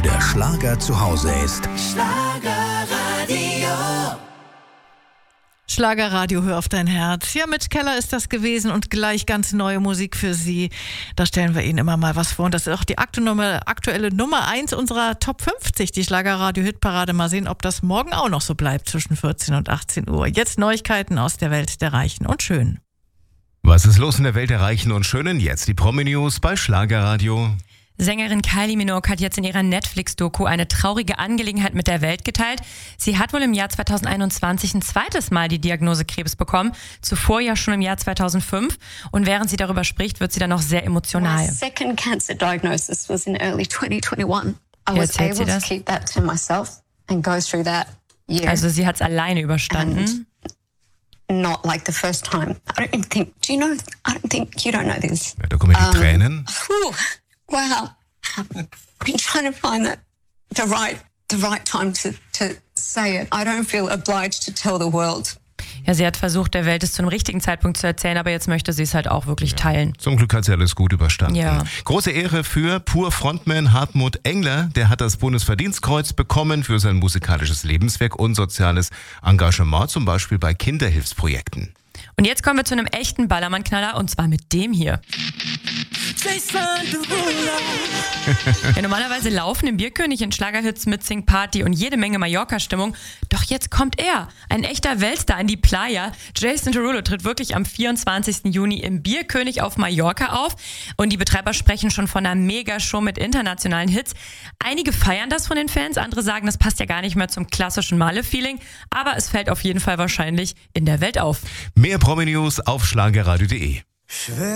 der Schlager zu Hause ist. Schlagerradio, hör auf dein Herz. Ja, Mitch Keller ist das gewesen und gleich ganz neue Musik für Sie. Da stellen wir Ihnen immer mal was vor. Und das ist auch die aktuelle Nummer 1 unserer Top 50, die Schlagerradio-Hitparade. Mal sehen, ob das morgen auch noch so bleibt zwischen 14 und 18 Uhr. Jetzt Neuigkeiten aus der Welt der Reichen und Schönen. Was ist los in der Welt der Reichen und Schönen? Jetzt die Promi-News bei Schlagerradio. Sängerin Kylie Minogue hat jetzt in ihrer Netflix-Doku eine traurige Angelegenheit mit der Welt geteilt. Sie hat wohl im Jahr 2021 ein zweites Mal die Diagnose Krebs bekommen, zuvor ja schon im Jahr 2005. Und während sie darüber spricht, wird sie dann noch sehr emotional. My second cancer diagnosis was in early 2021. I was erzählt sie able to das? keep that to myself and go through that year. Also sie hat es alleine überstanden. Not like the first time. I don't even think, you don't know this. Ja, da kommen ja die Tränen. Whew, wow. I've been trying to find the right time to say it. I don't feel obliged to tell the world. Ja, sie hat versucht, der Welt es zu einem richtigen Zeitpunkt zu erzählen, aber jetzt möchte sie es halt auch wirklich teilen. Zum Glück hat sie alles gut überstanden. Ja. Große Ehre für Pur-Frontman Hartmut Engler. Der hat das Bundesverdienstkreuz bekommen für sein musikalisches Lebenswerk und soziales Engagement, zum Beispiel bei Kinderhilfsprojekten. Und jetzt kommen wir zu einem echten Ballermann-Knaller, und zwar mit dem hier. Ja, normalerweise laufen im Bierkönig in Schlagerhits mit Sing Party und jede Menge Mallorca-Stimmung. Doch jetzt kommt er, ein echter Weltstar in die Playa. Jason Derulo tritt wirklich am 24. Juni im Bierkönig auf Mallorca auf. Und die Betreiber sprechen schon von einer Megashow mit internationalen Hits. Einige feiern das von den Fans, andere sagen, das passt ja gar nicht mehr zum klassischen Malle-Feeling. Aber es fällt auf jeden Fall wahrscheinlich in der Welt auf. Mehr Promi-News auf schlagerradio.de.